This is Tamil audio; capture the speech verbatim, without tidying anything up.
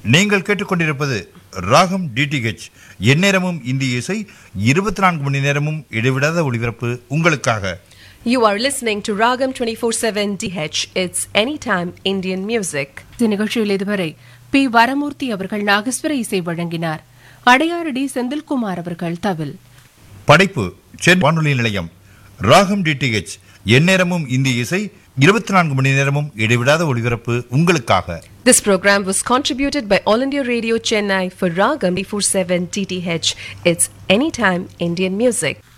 நீங்கள் கேட்டுக்கொண்டிருப்பது ராகம் டிடிஹெச், எந்நேரமும் இந்திய இசை, இருபத்தி நான்கு மணி நேரமும் இடைவிடாத ஒளிபரப்பு உங்களுக்காக. You are listening to Ragam twenty-four seven D H. It's anytime Indian music. இந்த நிகழ்ச்சியில் இதுவரை பி வரமூர்த்தி அவர்கள் நாகஸ்வர இசை வழங்கினார். அடையாரடி செந்தில்குமார் அவர்கள் தவில். படைப்பு சென்னை வானொலி நிலையம். ராகம் டிடிஹெச், எந்நேரமும் இந்திய இசை, இருபத்தி நான்கு மணி நேரமும் இடைவிடாத ஒளிபரப்பு உங்களுக்காக. This program was contributed by All India Radio Chennai for Ragam twenty-four seven D T H. It's anytime Indian music.